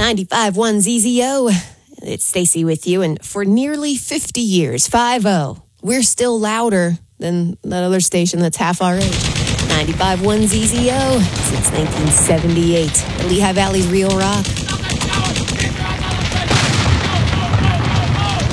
95.1 ZZO. It's Stacy with you, and for nearly 50 years, 5-0, we're still louder than that other station that's half our age. 95.1 ZZO since 1978. The Lehigh Valley's Real Rock.